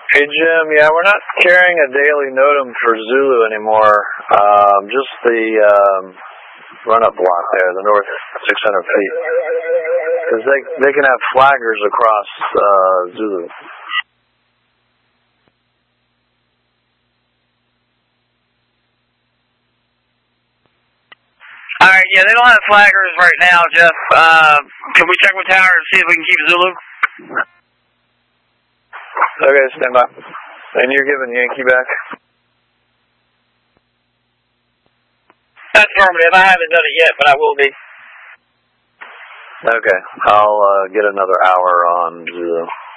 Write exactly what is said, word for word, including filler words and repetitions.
Hey Jim, yeah, we're not carrying a daily NOTAM for Zulu anymore. Um, just the um, run-up block there, the north six hundred feet. Because they, they can have flaggers across uh, Zulu. Alright, yeah, they don't have flaggers right now, Jeff. Uh, can we check with Tower and see if we can keep Zulu? Okay, stand by. And you're giving Yankee back? That's affirmative. I haven't done it yet, but I will be. Okay, I'll uh, get another hour on Zulu.